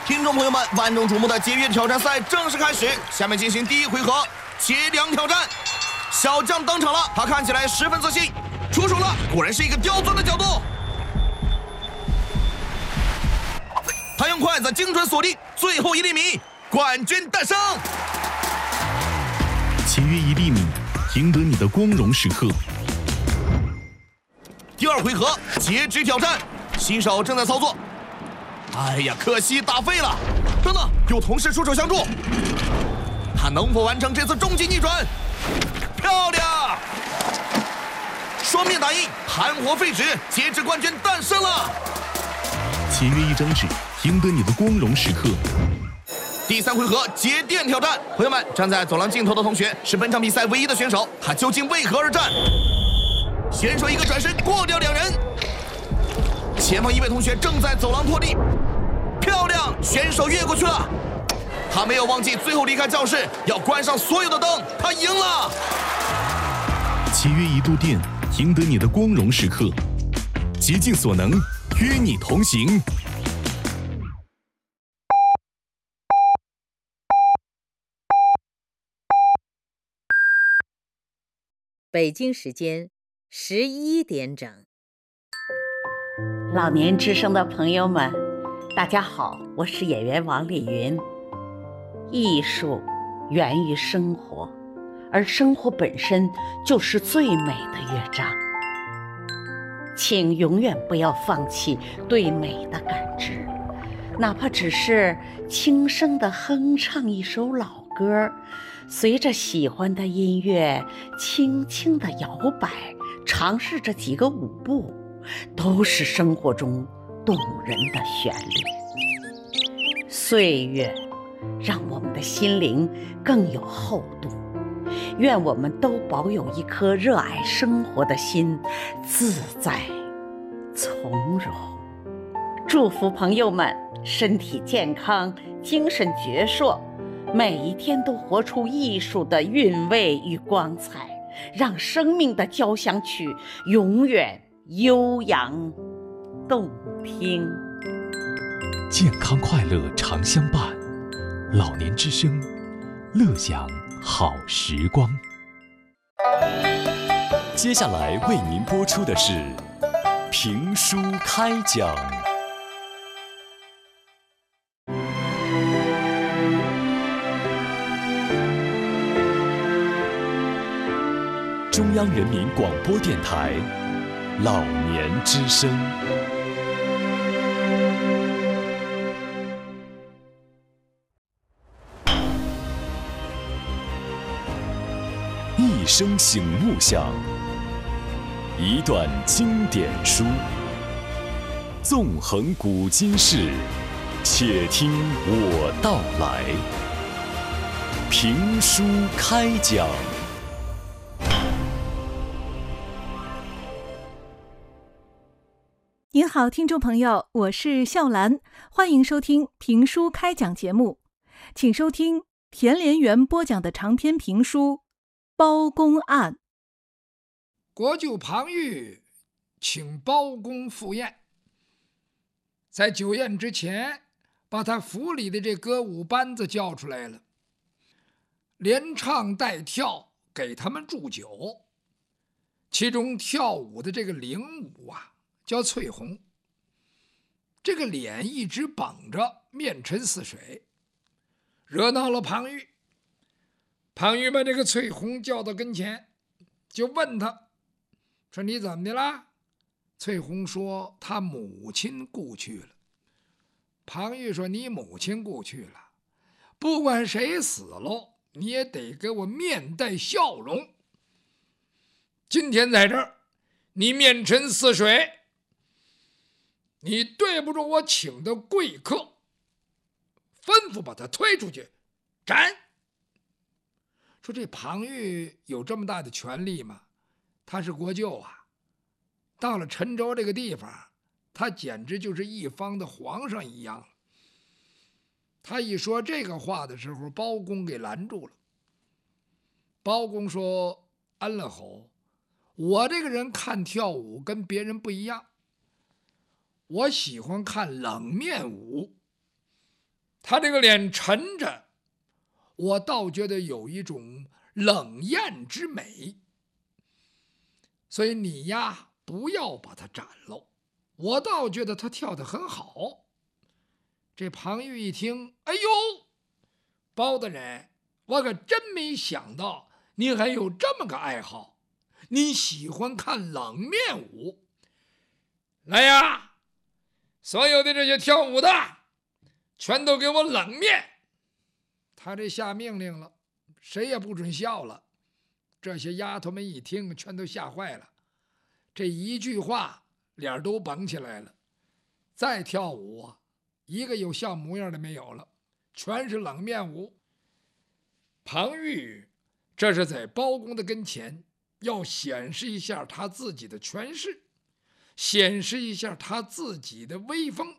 听众朋友们，万众瞩目的节约挑战赛正式开始，下面进行第一回合接粮挑战。小将登场了，他看起来十分自信，出手了，果然是一个刁钻的角度。他用筷子精准锁定最后1厘米，冠军诞生。 节约1厘米，赢得你的光荣时刻。 第二回合截肢挑战，新手正在操作。哎呀，可惜打废了！等等，有同事出手相助，他能否完成这次终极逆转？漂亮！双面打印，含活废纸，截肢冠军诞生了！ 节约1张纸，赢得你的光荣时刻。 第3回合节电挑战，朋友们，站在走廊尽头的同学是本场比赛唯一的选手，他究竟为何而战？选手一个转身过掉2人，前方1位同学正在走廊拖地，漂亮，选手越过去了。他没有忘记最后离开教室要关上所有的灯，他赢了。 节约1度电，赢得你的光荣时刻。竭尽所能，与你同行。 北京时间11点整。 老年之声的朋友们，大家好，我是演员王丽云。艺术源于生活，而生活本身就是最美的乐章。请永远不要放弃对美的感知，哪怕只是轻声地哼唱一首老歌，随着喜欢的音乐轻轻地摇摆，尝试着几个舞步，都是生活中动人的旋律。岁月让我们的心灵更有厚度，愿我们都保有一颗热爱生活的心，自在从容。祝福朋友们身体健康，精神矍铄，每一天都活出艺术的韵味与光彩，让生命的交响曲永远悠扬动听。 健康快乐常相伴，老年之声，乐享好时光。接下来为您播出的是评书开讲。中央人民广播电台老年之声。一声醒目响，一段经典书，纵横古今事，且听我道来。评书开讲。 您好，听众朋友，我是笑兰，欢迎收听评书开讲节目，请收听田连元播讲的长篇评书《包公案》。 国舅庞玉请包公赴宴，在酒宴之前，把他府里的这歌舞班子叫出来了，连唱带跳给他们祝酒。其中跳舞的这个领舞啊，叫翠红，这个脸一直绷着，面沉似水，惹恼了庞玉。庞玉把这个翠红叫到跟前，就问他说：“你怎么的啦？”翠红说：“她母亲故去了。”庞玉说：“你母亲故去了，不管谁死了，你也得给我面带笑容。今天在这儿，你面沉似水，你对不住我请的贵客，吩咐把他推出去斩。”说这庞玉有这么大的权力吗？他是国舅啊，到了陈州这个地方，他简直就是一方的皇上一样。他一说这个话的时候，包公给拦住了。包公说：“安了侯，我这个人看跳舞跟别人不一样，我喜欢看冷面舞。 他这个脸沉着，我倒觉得有一种冷艳之美。所以你呀，不要把它斩了，我倒觉得他跳得很好。这庞玉一听，哎呦，包大人，我可真没想到你还有这么个爱好，你喜欢看冷面舞。来呀，所有的这些跳舞的全都给我冷面。他这下命令了，谁也不准笑了。这些丫头们一听，全都吓坏了。这一句话，脸都绷起来了。再跳舞啊，一个有笑模样的没有了，全是冷面舞。庞玉这是在包公的跟前要显示一下他自己的权势，显示一下他自己的威风。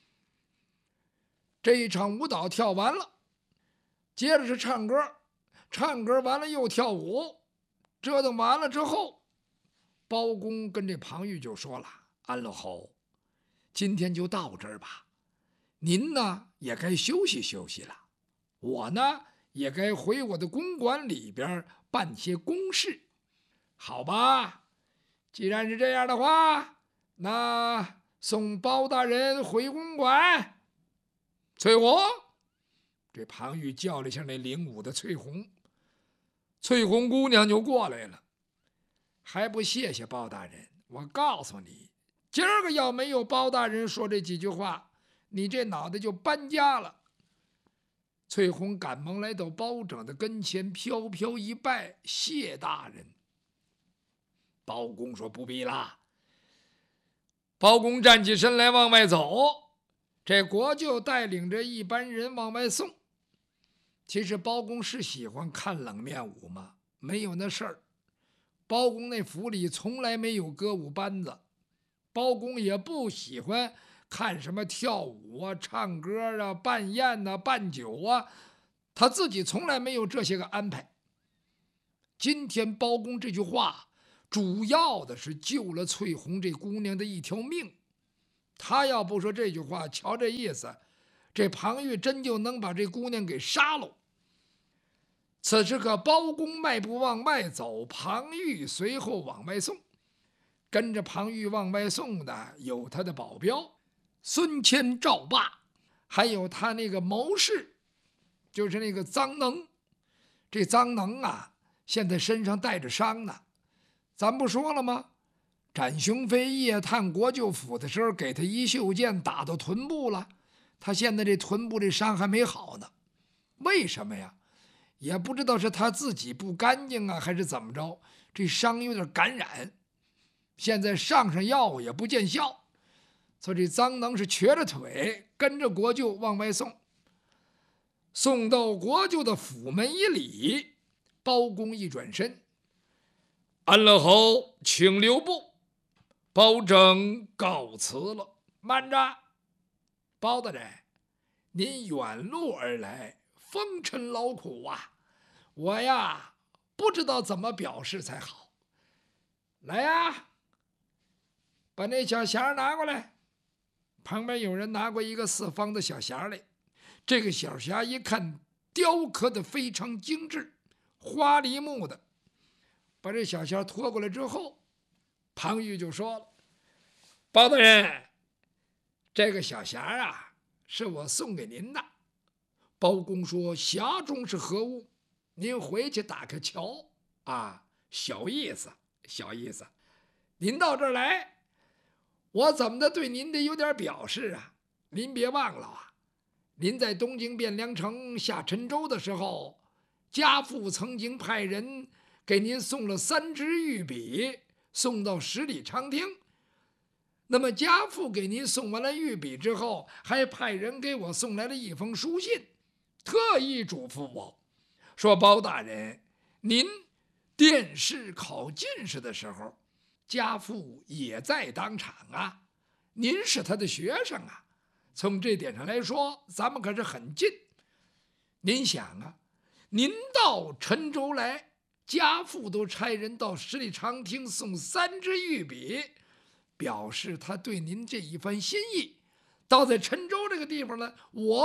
这一场舞蹈跳完了，接着是唱歌，唱歌完了又跳舞，折腾完了之后，包公跟这庞玉就说了：“安乐侯，今天就到这儿吧，您呢也该休息休息了，我呢也该回我的公馆里边办些公事，好吧？既然是这样的话，那送包大人回公馆。”翠红，这庞玉叫了一下那领舞的翠红，翠红姑娘就过来了。还不谢谢包大人，我告诉你，今儿个要没有包大人说这几句话，你这脑袋就搬家了。翠红赶忙来到包拯的跟前，飘飘一拜：“谢大人。”包公说：“不必啦。”包公站起身来往外走，这国舅带领着一班人往外送。其实包公是喜欢看冷面舞吗？没有那事儿。包公那府里从来没有歌舞班子，包公也不喜欢看什么跳舞啊、唱歌啊、办宴啊、办酒啊，他自己从来没有这些个安排。今天包公这句话主要的是救了翠红这姑娘的一条命，他要不说这句话，瞧这意思，这庞玉真就能把这姑娘给杀了。此时可包公迈步往外走，庞玉随后往外送。跟着庞玉往外送的有他的保镖孙谦、赵霸，还有他那个谋士，就是那个臧能。这臧能啊，现在身上带着伤呢。咱不说了吗？展雄飞夜探国舅府的时候，给他一袖箭打到臀部了，他现在这臀部这伤还没好呢。为什么呀？也不知道是他自己不干净啊，还是怎么着，这伤有点感染，现在上药也不见效，所以这臧能是瘸着腿跟着国舅往外送。送到国舅的府门一礼，包公一转身：“安乐侯请留步，包拯告辞了。”慢着，包大人，您远路而来，风尘劳苦啊，我呀不知道怎么表示才好。来呀，把那小匣拿过来。旁边有人拿过一个四方的小匣来，这个小匣一看雕刻的非常精致，花梨木的。把这小匣拖过来之后，庞玉就说了：“包大人，这个小匣啊是我送给您的。”包公说：“匣中是何物？您回去打开瞧啊，小意思，小意思。您到这儿来，我怎么的对您得有点表示啊？您别忘了啊，您在东京汴梁城下陈州的时候，家父曾经派人给您送了3支玉笔，送到十里长亭。那么家父给您送完了玉笔之后，还派人给我送来了一封书信，特意嘱咐我说，包大人，您殿试考进士的时候，家父也在当场啊，您是他的学生啊，从这点上来说，咱们可是很近。您想啊，您到陈州来，家父都差人到十里长亭送3支玉笔，表示他对您这一番心意。到在陈州这个地方呢，我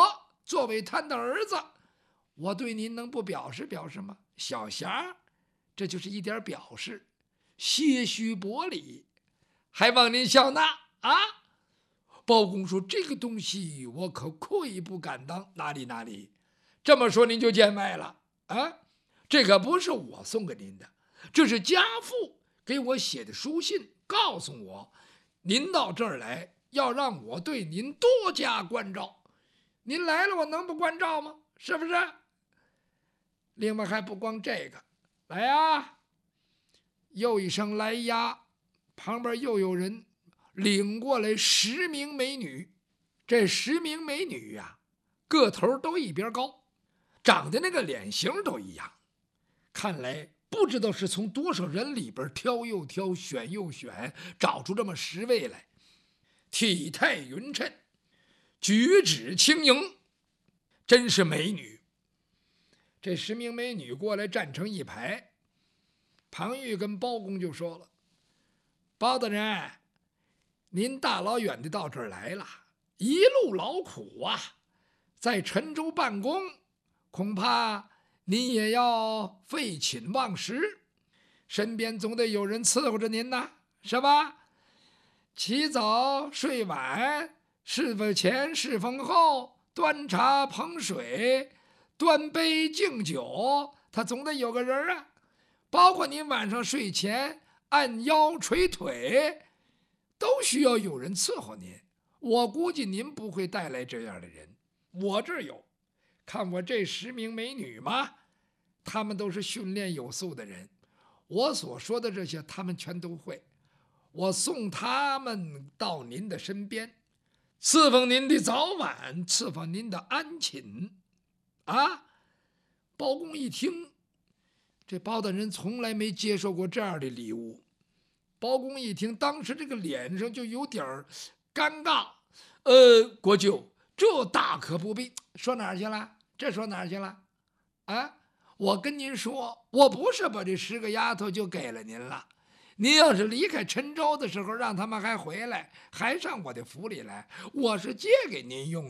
作为他的儿子，我对您能不表示表示吗？小霞，这就是一点表示，些许薄礼，还望您笑纳啊！包公说：“这个东西我可愧不敢当，哪里，这么说您就见外了啊！这可不是我送给您的，这是家父给我写的书信，告诉我您到这儿来，要让我对您多加关照。您来了，我能不关照吗？是不是？另外还不光这个，来呀！”又一声来呀，旁边又有人领过来10名美女。这10名美女呀，个头都一边高，长得那个脸型都一样。看来不知道是从多少人里边挑又挑，选又选，找出这么10位来。体态匀称，举止轻盈，真是美女。这10名美女过来站成一排，庞玉跟包公就说了：“包大人，您大老远的到这儿来了，一路劳苦啊，在陈州办公，恐怕您也要废寝忘食，身边总得有人伺候着您呐，是吧？起早睡晚，侍奉前侍奉后，端茶捧水，端杯敬酒，他总得有个人啊。包括您晚上睡前按腰捶腿，都需要有人伺候您。我估计您不会带来这样的人，我这儿有。看我这10名美女嘛，她们都是训练有素的人，我所说的这些她们全都会。我送她们到您的身边，侍奉您的早晚，伺候您的安寝啊。”包公一听，这包大人从来没接受过这样的礼物。包公一听，当时这个脸上就有点尴尬。国舅，这大可不必。说哪儿去了？这说哪儿去了？啊，我跟您说，我不是把这10个丫头就给了您了。您要是离开陈州的时候，让他们还回来，还上我的府里来，我是借给您用